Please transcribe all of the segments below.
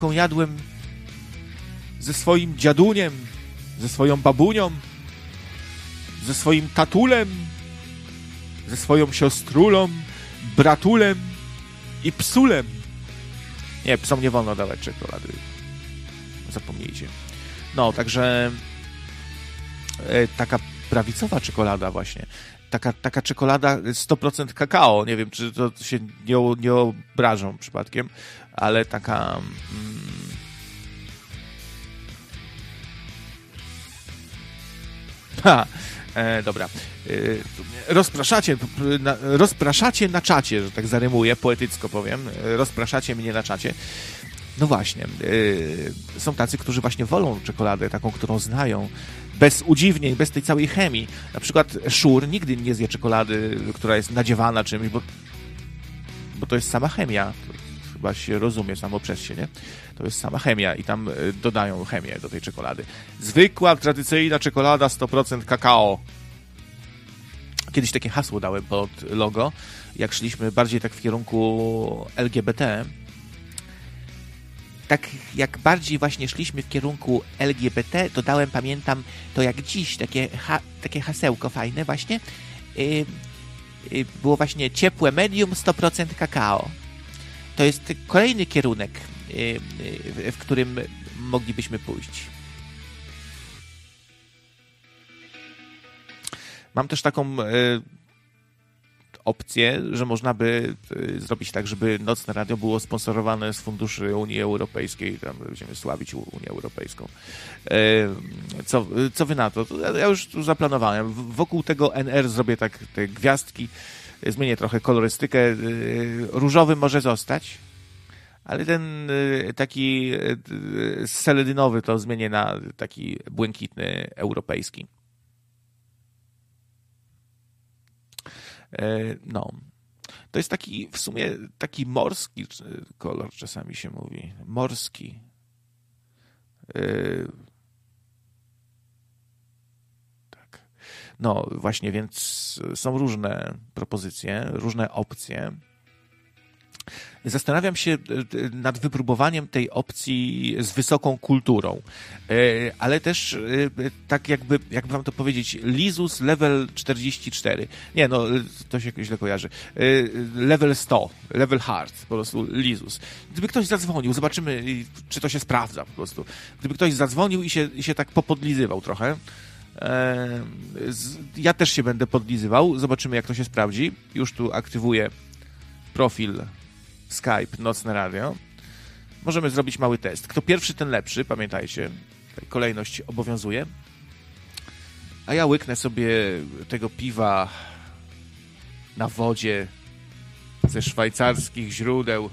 jadłem ze swoim dziaduniem, ze swoją babunią, ze swoim tatulem, ze swoją siostrulą, bratulem i psulem. Nie, psom nie wolno dawać czekolady. Zapomnijcie. No, także taka prawicowa czekolada właśnie. Taka czekolada 100% kakao. Nie wiem, czy to się nie obrażą przypadkiem, ale taka... Dobra. Rozpraszacie na czacie, że tak zarymuję, poetycko powiem. Rozpraszacie mnie na czacie. No właśnie. Są tacy, którzy właśnie wolą czekoladę, taką, którą znają, bez udziwnień, bez tej całej chemii. Na przykład Szur nigdy nie zje czekolady, która jest nadziewana czymś, bo to jest sama chemia. To chyba się rozumie samo przez się, nie? To jest sama chemia i tam dodają chemię do tej czekolady. Zwykła, tradycyjna czekolada 100% kakao. Kiedyś takie hasło dałem pod logo, jak szliśmy bardziej tak w kierunku LGBT. Tak jak bardziej właśnie szliśmy w kierunku LGBT, to dałem, pamiętam, to jak dziś, takie hasełko fajne właśnie. Było właśnie ciepłe medium 100% kakao. To jest kolejny kierunek, w którym moglibyśmy pójść. Mam też taką opcję, że można by zrobić tak, żeby Nocne Radio było sponsorowane z funduszy Unii Europejskiej. Tam będziemy sławić Unię Europejską. Co wy na to? Ja już tu zaplanowałem. Wokół tego NR zrobię tak te gwiazdki, zmienię trochę kolorystykę. Różowy może zostać, ale ten taki seledynowy to zmienię na taki błękitny europejski. No. To jest taki w sumie taki morski kolor, czasami się mówi. Morski. Tak. No właśnie, więc są różne propozycje, różne opcje. Zastanawiam się nad wypróbowaniem tej opcji z wysoką kulturą, ale też tak jakby wam to powiedzieć, Lizus level 44. Nie, no to się źle kojarzy. Level 100, level hard, po prostu Lizus. Gdyby ktoś zadzwonił, zobaczymy, czy to się sprawdza po prostu. Gdyby ktoś zadzwonił i się tak popodlizywał trochę, ja też się będę podlizywał, zobaczymy, jak to się sprawdzi. Już tu aktywuję profil Skype, Nocne Radio. Możemy zrobić mały test. Kto pierwszy, ten lepszy, pamiętajcie. Kolejność obowiązuje. A ja łyknę sobie tego piwa na wodzie ze szwajcarskich źródeł.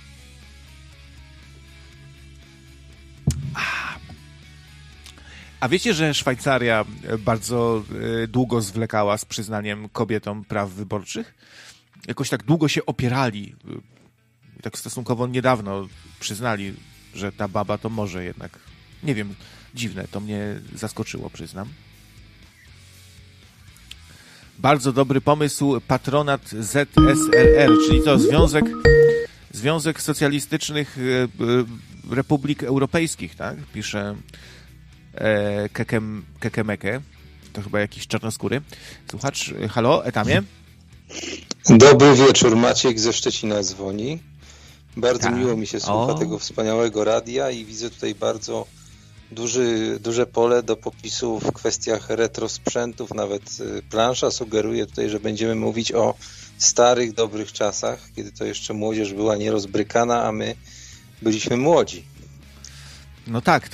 A wiecie, że Szwajcaria bardzo długo zwlekała z przyznaniem kobietom praw wyborczych? Jakoś tak długo się opierali. Tak stosunkowo niedawno przyznali, że ta baba to może jednak. Nie wiem, dziwne, to mnie zaskoczyło, przyznam. Bardzo dobry pomysł, patronat ZSRR, czyli to Związek Socjalistycznych Republik Europejskich, tak? Pisze Kekemeke. To chyba jakiś czarnoskóry. Słuchacz, halo, Etamie? Dobry wieczór, Maciek ze Szczecina dzwoni. Bardzo miło mi się słucha tego wspaniałego radia i widzę tutaj bardzo duże pole do popisu w kwestiach retro sprzętów. Nawet plansza sugeruje tutaj, że będziemy mówić o starych, dobrych czasach, kiedy to jeszcze młodzież była nierozbrykana, a my byliśmy młodzi. No tak,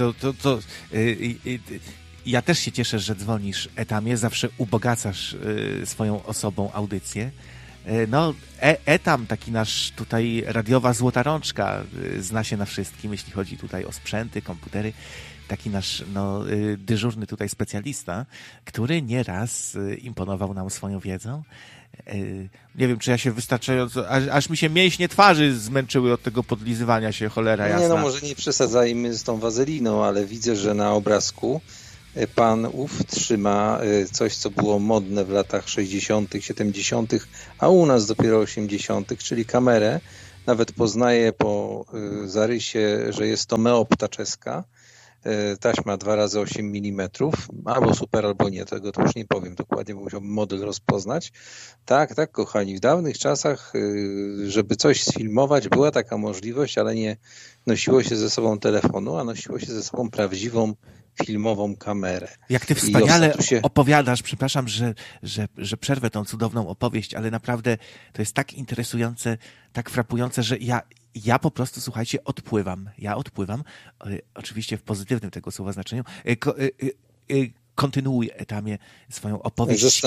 ja też się cieszę, że dzwonisz, Etamie, zawsze ubogacasz swoją osobą audycję. No, Etam, taki nasz tutaj radiowa złota rączka, zna się na wszystkim, jeśli chodzi tutaj o sprzęty, komputery. Taki nasz dyżurny tutaj specjalista, który nieraz imponował nam swoją wiedzą. Nie wiem, czy ja się wystarczająco... Aż mi się mięśnie twarzy zmęczyły od tego podlizywania się, cholera jasna. Nie, no może nie przesadzajmy z tą wazeliną, ale widzę, że na obrazku pan ów trzyma coś, co było modne w latach 60., 70., a u nas dopiero 80., czyli kamerę nawet poznaję po zarysie, że jest to meopta czeska. Taśma 2x8 mm, albo super, albo nie, tego to już nie powiem dokładnie, bo musiałbym model rozpoznać. Tak, kochani, w dawnych czasach, żeby coś sfilmować, była taka możliwość, ale nie nosiło się ze sobą telefonu, a nosiło się ze sobą prawdziwą filmową kamerę. Jak ty wspaniale opowiadasz, przepraszam, że przerwę tą cudowną opowieść, ale naprawdę to jest tak interesujące, tak frapujące, że ja po prostu, słuchajcie, odpływam. Ja odpływam, oczywiście w pozytywnym tego słowa znaczeniu. Kontynuuj, Etamie, swoją opowieść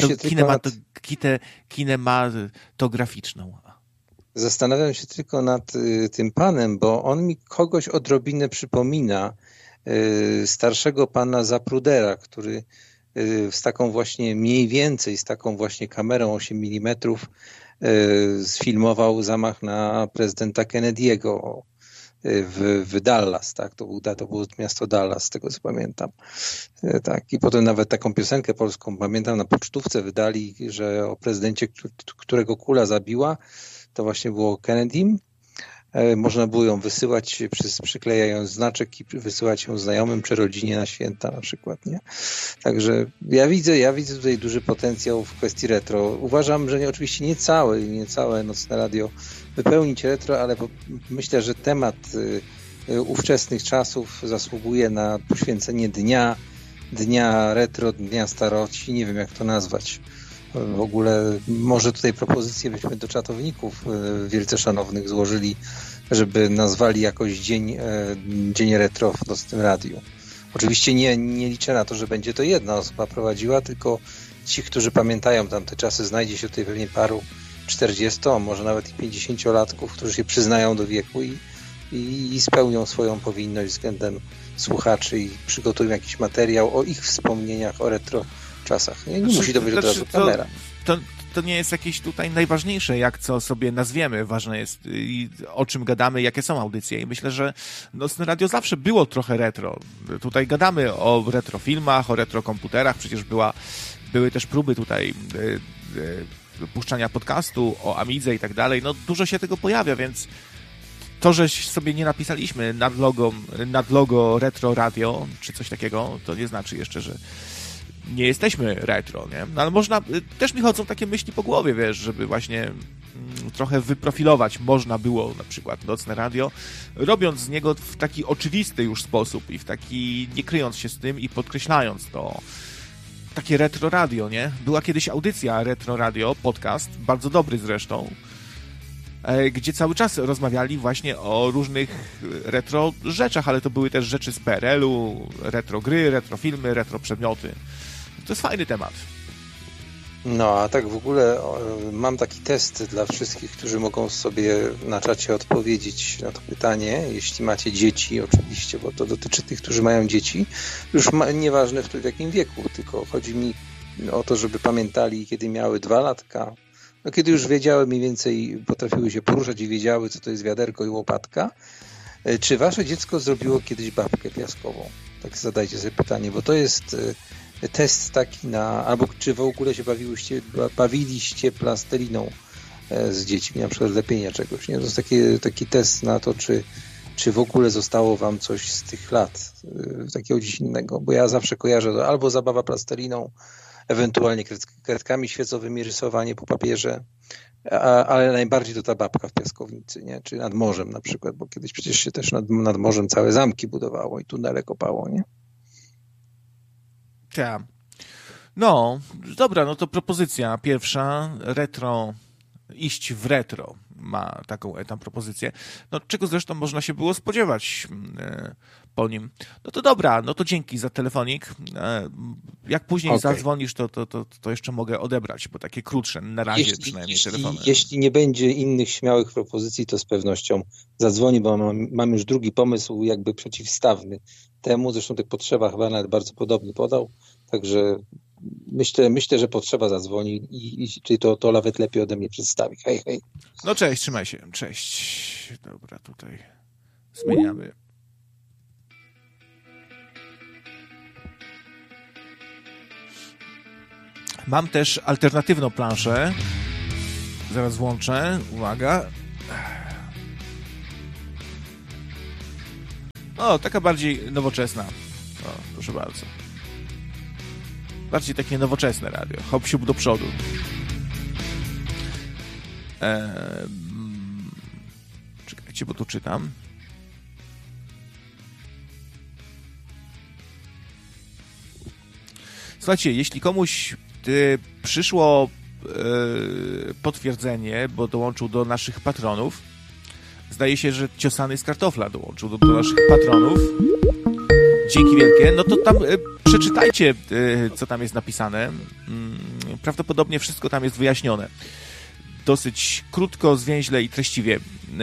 kinematograficzną. Zastanawiam się tylko nad tym panem, bo on mi kogoś odrobinę przypomina, starszego pana Zaprudera, który z taką właśnie mniej więcej, z taką właśnie kamerą 8 mm sfilmował zamach na prezydenta Kennedy'ego w Dallas, tak? To było miasto Dallas, z tego co pamiętam. Tak. I potem nawet taką piosenkę polską, pamiętam, na pocztówce wydali, że o prezydencie, którego kula zabiła, to właśnie było Kennedy. Można było ją wysyłać, przyklejając znaczek i wysyłać ją znajomym czy rodzinie na święta na przykład, nie? Także ja widzę tutaj duży potencjał w kwestii retro. Uważam, że oczywiście nie całe Nocne Radio wypełnić retro, ale myślę, że temat ówczesnych czasów zasługuje na poświęcenie dnia retro, dnia staroci, nie wiem jak to nazwać. W ogóle może tutaj propozycję byśmy do czatowników wielce szanownych złożyli, żeby nazwali jakoś dzień retro w Nocnym Radiu. Oczywiście nie liczę na to, że będzie to jedna osoba prowadziła, tylko ci, którzy pamiętają tamte czasy, znajdzie się tutaj pewnie paru 40, może nawet i 50-latków, którzy się przyznają do wieku i spełnią swoją powinność względem słuchaczy i przygotują jakiś materiał o ich wspomnieniach o retro czasach. Nie musi to być od razu kamera. To nie jest jakieś tutaj najważniejsze, jak co sobie nazwiemy. Ważne jest, o czym gadamy, jakie są audycje. I myślę, że Nocne Radio zawsze było trochę retro. Tutaj gadamy o retrofilmach, o retrokomputerach. Przecież były też próby tutaj puszczania podcastu o Amidze i tak dalej. No dużo się tego pojawia, więc to, że sobie nie napisaliśmy nad logo Retro Radio, czy coś takiego, to nie znaczy jeszcze, że nie jesteśmy retro, nie? No ale można, też mi chodzą takie myśli po głowie, wiesz, żeby właśnie trochę wyprofilować można było na przykład Nocne Radio, robiąc z niego w taki oczywisty już sposób i w taki, nie kryjąc się z tym i podkreślając to. Takie retro radio, nie? Była kiedyś audycja retro radio, podcast, bardzo dobry zresztą, gdzie cały czas rozmawiali właśnie o różnych retro rzeczach, ale to były też rzeczy z PRL-u, retro gry, retro filmy, retro przedmioty. To jest fajny temat. No, a tak w ogóle mam taki test dla wszystkich, którzy mogą sobie na czacie odpowiedzieć na to pytanie, jeśli macie dzieci oczywiście, bo to dotyczy tych, którzy mają dzieci. Już nieważne w jakim wieku, tylko chodzi mi o to, żeby pamiętali, kiedy miały 2 latka, no kiedy już wiedziały mniej więcej, potrafiły się poruszać i wiedziały, co to jest wiaderko i łopatka. Czy wasze dziecko zrobiło kiedyś babkę piaskową? Tak zadajcie sobie pytanie, bo to jest test taki albo czy w ogóle się bawiliście plasteliną z dziećmi, na przykład lepienia czegoś, nie? To jest taki test na to, czy w ogóle zostało wam coś z tych lat, takiego gdzieś innego, bo ja zawsze kojarzę to albo zabawa plasteliną, ewentualnie kredkami świecowymi, rysowanie po papierze, ale najbardziej to ta babka w piaskownicy, nie? Czy nad morzem na przykład, bo kiedyś przecież się też nad morzem całe zamki budowało i tunele kopało, nie? Tak. No, dobra, no to propozycja pierwsza, retro, iść w retro ma taką tam propozycję, no czego zresztą można się było spodziewać po nim. No to dobra, no to dzięki za telefonik. Jak później zadzwonisz, to jeszcze mogę odebrać, bo takie krótsze, na razie przynajmniej telefony. Jeśli nie będzie innych śmiałych propozycji, to z pewnością zadzwoni, bo mam już drugi pomysł jakby przeciwstawny temu, zresztą tych Potrzeba chyba nawet bardzo podobnie podał, także myślę, że Potrzeba zadzwoni i czyli to nawet lepiej ode mnie przedstawi. Hej, hej. No cześć, trzymaj się. Cześć. Dobra, tutaj zmieniamy. Mam też alternatywną planszę. Zaraz włączę. Uwaga. O, taka bardziej nowoczesna. O, proszę bardzo. Bardziej takie nowoczesne radio. Hop siup do przodu. Czekajcie, bo tu czytam. Słuchajcie, jeśli komuś przyszło potwierdzenie, bo dołączył do naszych patronów, zdaje się, że Ciosany z Kartofla dołączył do naszych patronów. Dzięki wielkie. No to tam przeczytajcie, co tam jest napisane. Prawdopodobnie wszystko tam jest wyjaśnione. Dosyć krótko, zwięźle i treściwie.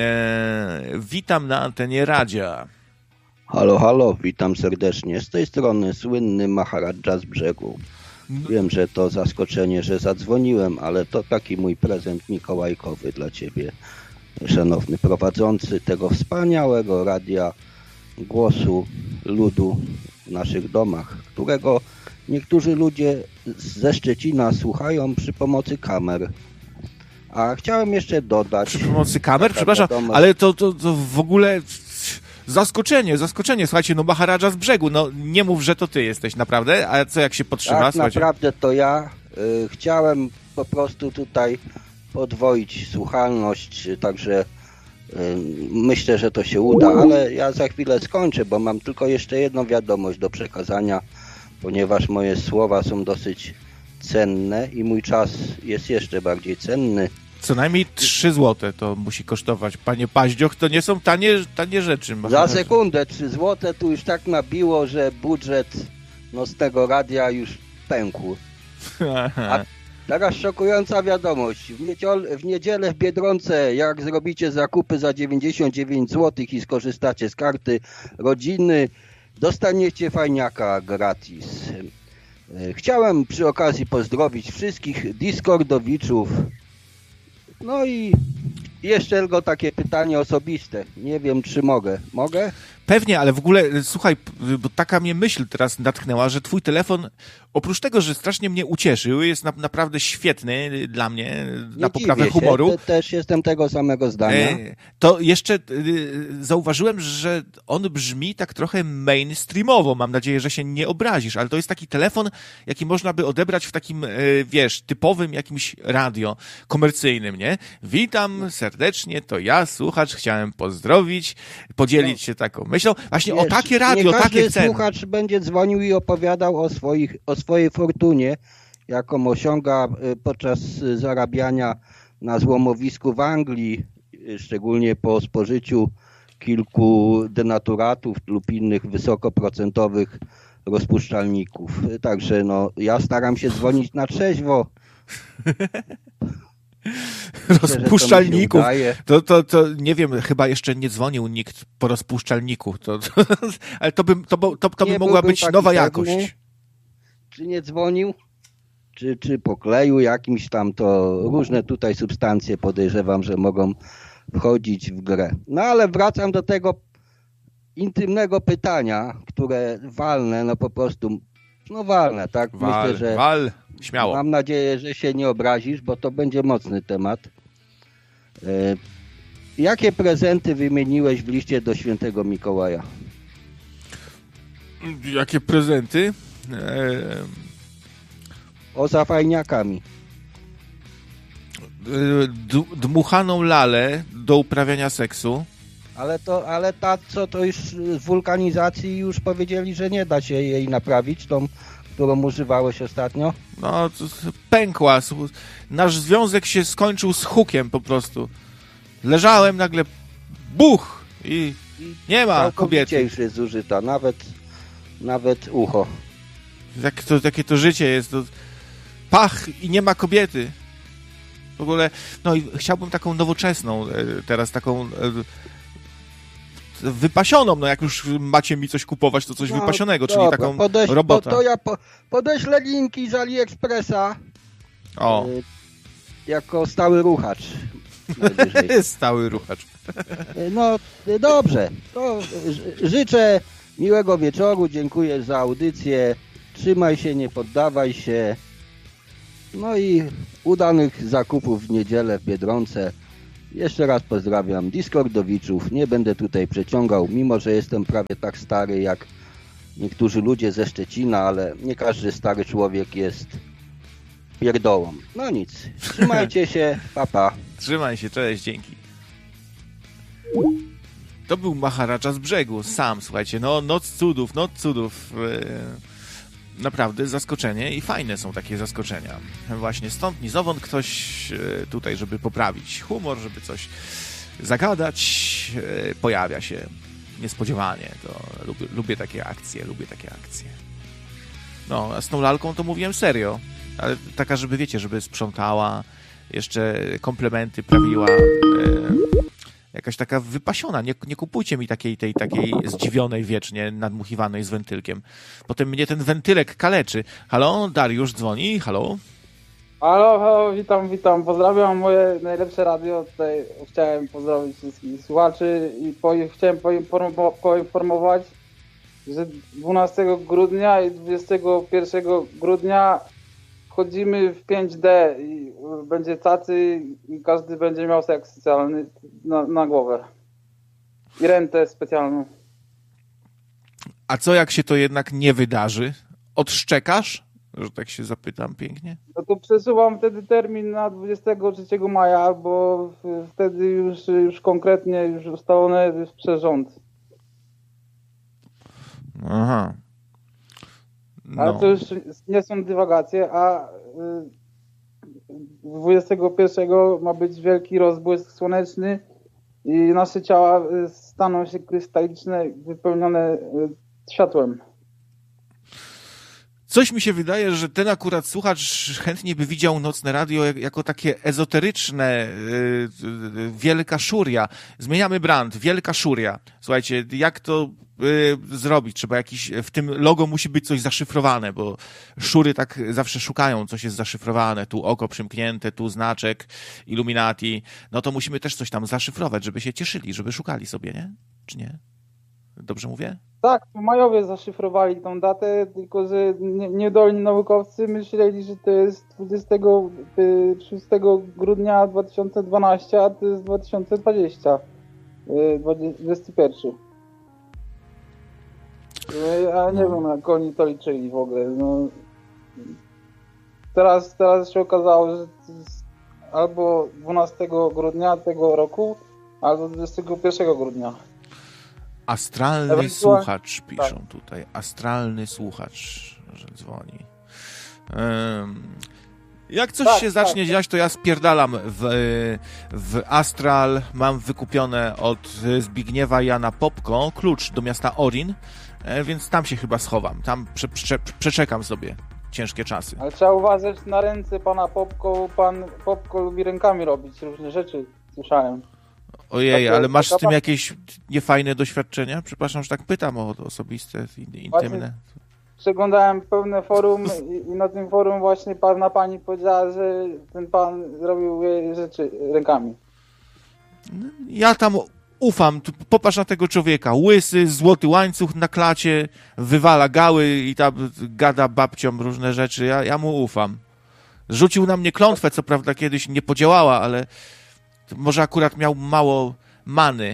Witam na antenie Radia. Halo, halo, witam serdecznie. Z tej strony słynny Maharadża z Brzegu. Wiem, że to zaskoczenie, że zadzwoniłem, ale to taki mój prezent mikołajkowy dla ciebie, szanowny prowadzący tego wspaniałego radia głosu ludu w naszych domach, którego niektórzy ludzie ze Szczecina słuchają przy pomocy kamer. A chciałem jeszcze dodać... Przy pomocy kamer? Przepraszam, ale to w ogóle... Zaskoczenie. Słuchajcie, no Maharadża z Brzegu, no nie mów, że to ty jesteś, naprawdę? A co, jak się podtrzyma? Tak, słuchajcie? Naprawdę to ja. Chciałem po prostu tutaj podwoić słuchalność, także myślę, że to się uda, ale ja za chwilę skończę, bo mam tylko jeszcze jedną wiadomość do przekazania, ponieważ moje słowa są dosyć cenne i mój czas jest jeszcze bardziej cenny. Co najmniej 3 zł to musi kosztować. Panie Paździoch, to nie są tanie rzeczy. Za sekundę 3 zł tu już tak nabiło, że budżet z tego radia już pękł. A teraz szokująca wiadomość. W niedzielę w Biedronce, jak zrobicie zakupy za 99 zł i skorzystacie z karty rodziny, dostaniecie fajniaka gratis. Chciałem przy okazji pozdrowić wszystkich Discordowiczów. No i jeszcze tylko takie pytanie osobiste. Nie wiem, czy mogę. Mogę? Pewnie, ale w ogóle, słuchaj, bo taka mnie myśl teraz natknęła, że twój telefon, oprócz tego, że strasznie mnie ucieszył, jest naprawdę świetny dla mnie, na poprawę humoru. Też jestem tego samego zdania. To jeszcze zauważyłem, że on brzmi tak trochę mainstreamowo. Mam nadzieję, że się nie obrazisz, ale to jest taki telefon, jaki można by odebrać w takim, typowym jakimś radio komercyjnym, nie? Witam serdecznie, to ja, słuchacz, chciałem pozdrowić, podzielić się taką myślą. Właśnie o takie radio, takie ceny. Słuchacz będzie dzwonił i opowiadał o swojej fortunie, jaką osiąga podczas zarabiania na złomowisku w Anglii, szczególnie po spożyciu kilku denaturatów lub innych wysokoprocentowych rozpuszczalników. Także ja staram się dzwonić na trzeźwo. Rozpuszczalników. To nie wiem, chyba jeszcze nie dzwonił nikt po rozpuszczalniku. Ale to by mogła być nowa jakość. Czy nie dzwonił? Czy po kleju jakimś tam, to różne tutaj substancje podejrzewam, że mogą wchodzić w grę. No ale wracam do tego intymnego pytania, które walnę, po prostu, walnę, tak? Myślę, że śmiało. Mam nadzieję, że się nie obrazisz, bo to będzie mocny temat. Jakie prezenty wymieniłeś w liście do świętego Mikołaja? Jakie prezenty? Poza fajniakami. Dmuchaną lalę do uprawiania seksu. Ale to już z wulkanizacji już powiedzieli, że nie da się jej naprawić, tą, którą używałeś ostatnio? No, pękła. Nasz związek się skończył z hukiem po prostu. Leżałem, nagle buch i nie ma kobiety. Już jest zużyta, nawet ucho. Jakie to życie jest. To pach i nie ma kobiety. W ogóle, i chciałbym taką nowoczesną, teraz taką wypasioną, jak już macie mi coś kupować, to coś wypasionego, czyli taką robotę. To ja podeślę linki z AliExpressa. O. Jako stały ruchacz. Stały ruchacz. No, dobrze. To życzę miłego wieczoru, dziękuję za audycję. Trzymaj się, nie poddawaj się. No i udanych zakupów w niedzielę w Biedronce. Jeszcze raz pozdrawiam Discordowiczów. Nie będę tutaj przeciągał, mimo że jestem prawie tak stary jak niektórzy ludzie ze Szczecina, ale nie każdy stary człowiek jest pierdołą. No nic, trzymajcie się, pa pa. Trzymaj się, cześć, dzięki. To był Maharadża z brzegu, sam, słuchajcie, no noc cudów. Naprawdę zaskoczenie i fajne są takie zaskoczenia. Właśnie stąd nizowąd ktoś tutaj, żeby poprawić humor, żeby coś zagadać, pojawia się niespodziewanie. To lubię takie akcje. No, a z tą lalką to mówiłem serio, ale taka, żeby wiecie, żeby sprzątała, jeszcze komplementy prawiła, jakaś taka wypasiona. Nie kupujcie mi takiej zdziwionej wiecznie, nadmuchiwanej z wentylkiem. Potem mnie ten wentylek kaleczy. Halo, Dariusz dzwoni, halo? Halo, witam. Pozdrawiam moje najlepsze radio. Tutaj chciałem pozdrowić wszystkich słuchaczy i chciałem poinformować, że 12 grudnia i 21 grudnia wchodzimy w 5D i będzie cacy i każdy będzie miał seks specjalny na głowę. I rentę specjalną. A co jak się to jednak nie wydarzy? Odszczekasz? Że tak się zapytam pięknie. No to przesuwam wtedy termin na 23 maja, bo wtedy już konkretnie już ustalone jest przez rząd. Aha. No. Ale to już nie są dywagacje, a 21 ma być wielki rozbłysk słoneczny i nasze ciała staną się krystaliczne, wypełnione światłem. Coś mi się wydaje, że ten akurat słuchacz chętnie by widział Nocne Radio jako takie ezoteryczne Wielka Szuria. Zmieniamy brand, Wielka Szuria. Słuchajcie, jak to zrobić? Trzeba w tym logo musi być coś zaszyfrowane, bo szury tak zawsze szukają, coś jest zaszyfrowane. Tu oko przymknięte, tu znaczek Illuminati. No to musimy też coś tam zaszyfrować, żeby się cieszyli, żeby szukali sobie, nie? Czy nie? Dobrze mówię? Tak, Majowie zaszyfrowali tą datę, tylko że niedolni naukowcy myśleli, że to jest 26 grudnia 2012, a to jest 2020. 21. Ja nie wiem, jak oni to liczyli w ogóle. No. Teraz się okazało, że to jest albo 12 grudnia tego roku, albo 21 grudnia. Astralny słuchacz, piszą tutaj. Astralny słuchacz, że dzwoni. Jak coś się zacznie dziać, to ja spierdalam w Astral. Mam wykupione od Zbigniewa Jana Popko klucz do miasta Orin, więc tam się chyba schowam. Tam przeczekam sobie ciężkie czasy. Ale trzeba uważać na ręce pana Popko. Pan Popko lubi rękami robić różne rzeczy, słyszałem. Ojej, ale masz z tym jakieś niefajne doświadczenia? Przepraszam, że tak pytam o osobiste, intymne. Właśnie przeglądałem pełne forum i na tym forum właśnie pewna pani powiedziała, że ten pan robił jej rzeczy rękami. Ja tam ufam. Popatrz na tego człowieka. Łysy, złoty łańcuch na klacie, wywala gały i tam gada babciom różne rzeczy. Ja mu ufam. Rzucił na mnie klątwę, co prawda kiedyś nie podziałała, ale może akurat miał mało many.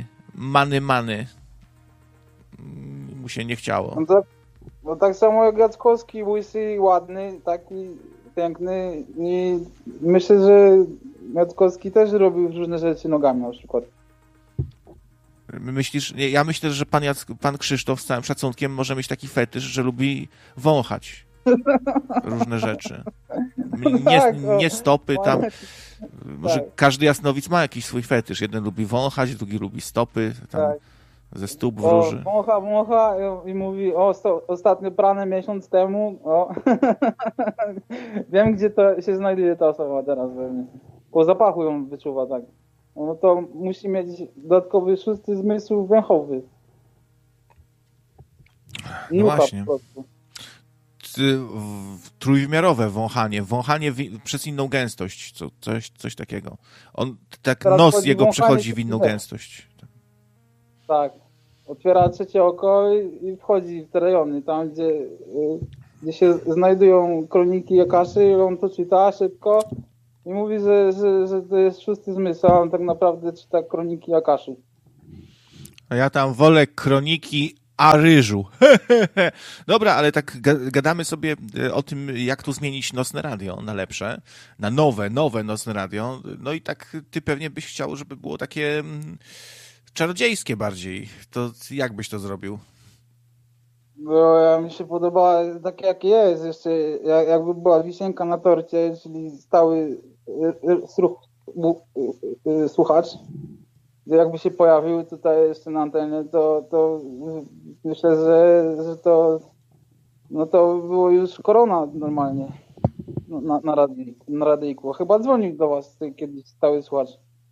Mu się nie chciało. No tak samo jak Jackowski, łysy, ładny, taki piękny i myślę, że Jackowski też robił różne rzeczy nogami na przykład. Myślisz? Ja myślę, że pan Krzysztof z całym szacunkiem może mieć taki fetysz, że lubi wąchać różne rzeczy. Nie stopy tam. Może każdy jasnowic ma jakiś swój fetysz. Jeden lubi wąchać, drugi lubi stopy. Tam ze stóp wróży. Wącha i mówi, ostatnio prane miesiąc temu. Wiem, gdzie to się znajduje ta osoba teraz pewnie. Po zapachu ją wyczuwa, tak. No to musi mieć dodatkowy szósty zmysł węchowy. No właśnie. Trójwymiarowe wąchanie przez inną gęstość, coś takiego. Teraz nos jego przechodzi w inną gęstość. Tak. Otwiera trzecie oko i wchodzi w te rejony, tam gdzie się znajdują kroniki Jakaszy, on to czyta szybko i mówi, że to jest szósty zmysł, a on tak naprawdę czyta kroniki Akaszy. A ja tam wolę kroniki Aryżu. Dobra, ale tak gadamy sobie o tym, jak tu zmienić nocne radio na lepsze, na nowe nocne radio. No i tak ty pewnie byś chciał, żeby było takie czarodziejskie bardziej. To jak byś to zrobił? Bo mi się podoba takie, jakie jest. Jeszcze jakby była wisienka na torcie, czyli stały słuchacz, jakby się pojawił tutaj jeszcze na antenie, to myślę, że to było już korona normalnie na radyjku. Chyba dzwonił do was kiedyś stały słuchacz.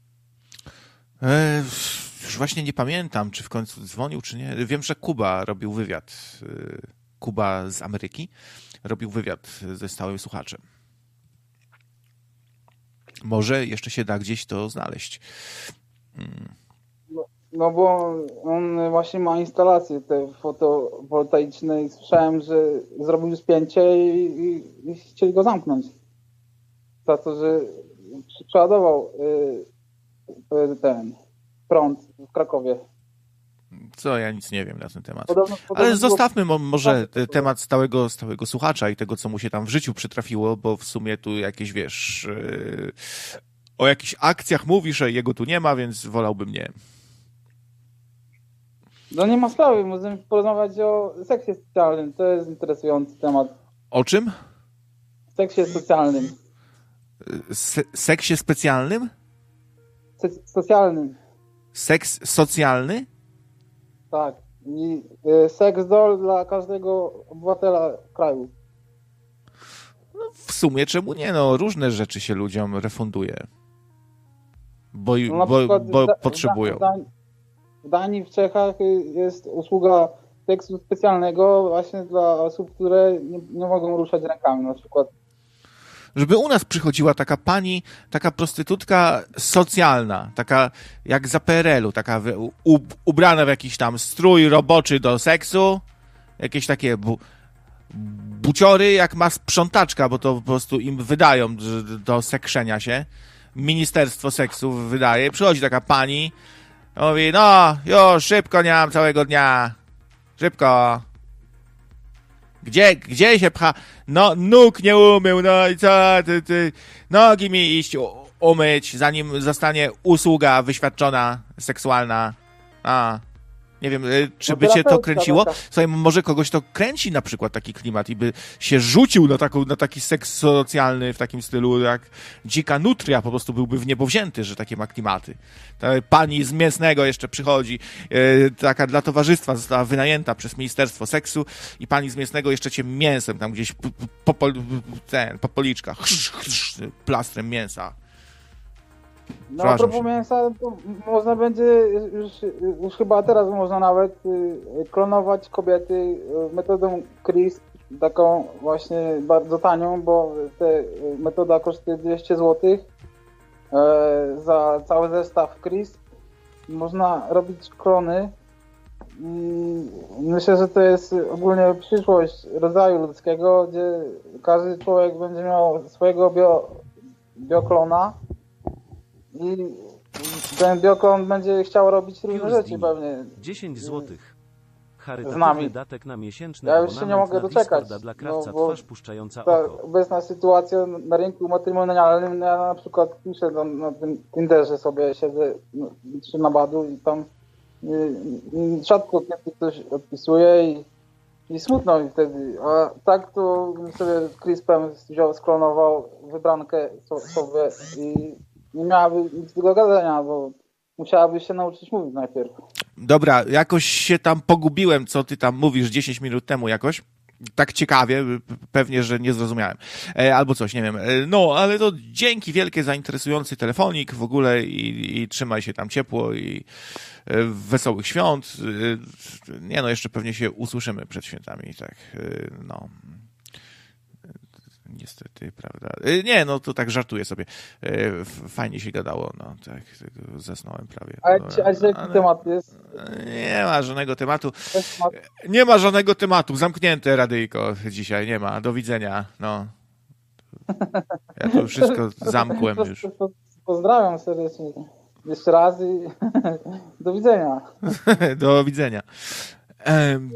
Już właśnie nie pamiętam, czy w końcu dzwonił, czy nie. Wiem, że Kuba robił wywiad. Kuba z Ameryki robił wywiad ze stałym słuchaczem. Może jeszcze się da gdzieś to znaleźć. No bo on właśnie ma instalacje te fotowoltaiczne i słyszałem, że zrobił spięcie i chcieli go zamknąć. Za to, że przeładował ten prąd w Krakowie. Co, ja nic nie wiem na ten temat. Podobno ale zostawmy może temat stałego słuchacza i tego, co mu się tam w życiu przytrafiło, bo w sumie tu jakieś, wiesz, o jakichś akcjach mówisz, a jego tu nie ma, więc wolałbym nie. No nie ma sprawy, możemy porozmawiać o seksie socjalnym. To jest interesujący temat. O czym? Seksie socjalnym. Seksie specjalnym? Socjalnym. Seks socjalny? Tak. I seks doll dla każdego obywatela kraju. No, w sumie czemu nie? No, różne rzeczy się ludziom refunduje. Bo potrzebują. W Danii, w Czechach jest usługa seksu specjalnego właśnie dla osób, które nie mogą ruszać rękami na przykład. Żeby u nas przychodziła taka pani, taka prostytutka socjalna, taka jak za PRL-u, taka ubrana w jakiś tam strój roboczy do seksu, jakieś takie buciory, jak ma sprzątaczka, bo to po prostu im wydają do sekszenia się. Ministerstwo seksu wydaje. Przychodzi taka pani, mówi, no już szybko, nie mam całego dnia. Szybko. Gdzie się pcha? No, nóg nie umył, no i co? Ty. Nogi mi iść umyć, zanim zostanie usługa wyświadczona seksualna. Nie wiem, czy by cię to kręciło? Słuchaj, może kogoś to kręci na przykład taki klimat i by się rzucił na taki seks socjalny w takim stylu jak dzika nutria, po prostu byłby w niebo wzięty, że takie ma klimaty. Ta pani z mięsnego jeszcze przychodzi, taka dla towarzystwa została wynajęta przez Ministerstwo Seksu i pani z mięsnego jeszcze cię mięsem tam gdzieś po policzkach, plastrem mięsa. No a propos mięsa, to można będzie, już chyba teraz można nawet klonować kobiety metodą CRISP, taką właśnie bardzo tanią, bo ta metoda kosztuje 200 zł za cały zestaw CRISP. Można robić klony i myślę, że to jest ogólnie przyszłość rodzaju ludzkiego, gdzie każdy człowiek będzie miał swojego bioklona. I ten bioklon będzie chciał robić różne rzeczy pewnie. 10 zł. Charytatywny datek na miesięczny ja już się nie mogę doczekać. Dla krawca twarz puszczająca ta oko. obecna sytuacja na rynku matrymonialnym, ja na przykład piszę na tym Tinderze sobie, siedzę na badu i tam rzadko kiedy ktoś odpisuje i smutno mi wtedy. A tak to sobie CRISP-em sklonował wybrankę sobie i nie miałaby nic do gadania, bo musiałaby się nauczyć mówić najpierw. Dobra, jakoś się tam pogubiłem, co ty tam mówisz 10 minut temu jakoś. Tak ciekawie, pewnie, że nie zrozumiałem. Albo coś, nie wiem. No, ale to dzięki wielkie za interesujący telefonik w ogóle i trzymaj się tam ciepło i wesołych świąt. Nie no, jeszcze pewnie się usłyszymy przed świętami, tak, no. Niestety, prawda. Nie, no to tak żartuję sobie. Fajnie się gadało, no tak, zasnąłem prawie. A jaki temat jest? Nie ma żadnego tematu. Nie ma żadnego tematu. Zamknięte radyjko dzisiaj, nie ma. Do widzenia, no. Ja to wszystko zamkłem już. Pozdrawiam serdecznie. Jeszcze raz i do widzenia. Do widzenia.